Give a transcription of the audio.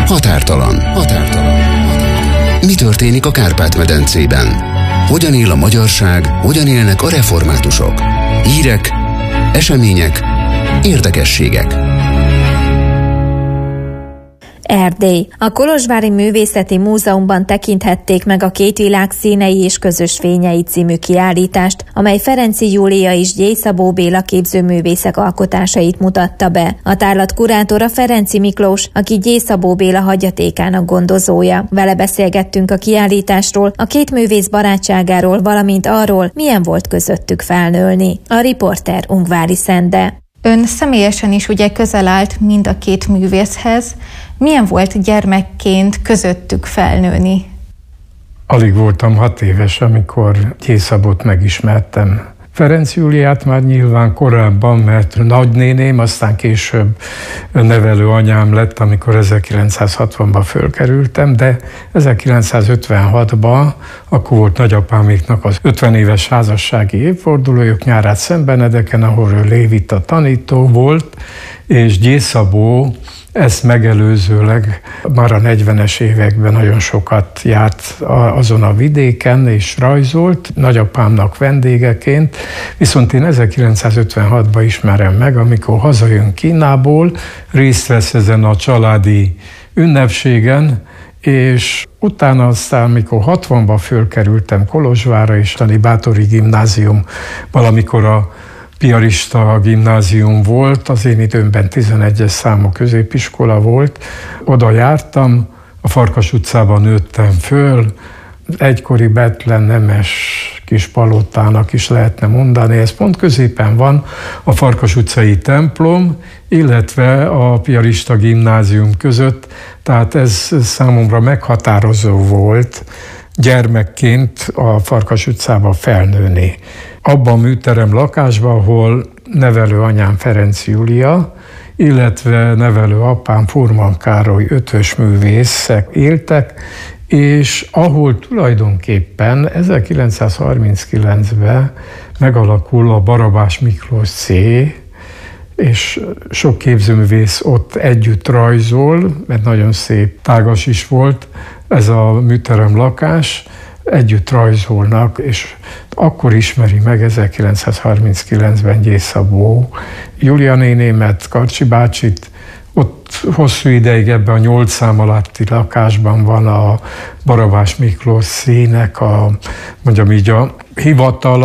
Határtalan. Mi történik a Kárpát-medencében? Hogyan él a magyarság, hogyan élnek a reformátusok? Hírek, események, érdekességek. Erdély. A Kolozsvári Művészeti Múzeumban tekinthették meg a Két világ színei és közös fényei című kiállítást, amely Ferenczy Júlia és Gyély Szabó Béla képzőművészek alkotásait mutatta be. A tárlat kurátora Ferenczy Miklós, aki Gyély Szabó Béla hagyatékának gondozója. Vele beszélgettünk a kiállításról, a két művész barátságáról, valamint arról, milyen volt közöttük felnőni. A riporter Ungvári Szende. Ön személyesen is ugye közel állt mind a két művészhez. Milyen volt gyermekként közöttük felnőni? Alig voltam 6 éves, amikor Gyély Szabót megismertem. Ferenczy Júliát már nyilván korábban, mert nagynéném, aztán később nevelő anyám lett, amikor 1960-ban fölkerültem, de 1956-ban, akkor volt nagyapáméknak az 50 éves házassági évfordulójuk Nyárát Szentbenedeken, ahol ő Lévita tanító volt, és Gyély Szabó ezt megelőzőleg már a 40-es években nagyon sokat járt azon a vidéken és rajzolt, nagyapámnak vendégeként, viszont én 1956-ban ismerem meg, amikor hazajön Kínából, részt vesz ezen a családi ünnepségen, és utána aztán, amikor 60-ban fölkerültem Kolozsvárra, és a Bátori Gimnázium valamikor a piarista gimnázium volt, az én időmben 11-es számú középiskola volt. Oda jártam, a Farkas utcában nőttem föl, egykori Bethlen nemes kis palotának is lehetne mondani. Ez pont középen van a Farkas utcai templom, illetve a piarista gimnázium között, tehát ez számomra meghatározó volt gyermekként a Farkas utcába felnőni. Abban a műterem lakásban, ahol nevelő anyám Ferenczy Júlia, illetve nevelő apám Furman Károly ötvös művészek éltek, és ahol tulajdonképpen 1939-ben megalakul a Barabás Miklós C, és sok képzőművész ott együtt rajzol, mert nagyon szép, tágas is volt ez a műterem lakás, együtt rajzolnak, és akkor ismeri meg 1939-ben Gyély Szabó Júlia nénémet, Karcsi bácsit. Ott hosszú ideig ebben a 8 szám alatti lakásban van a Barabás Miklós színek, mondjam így, a hivatala.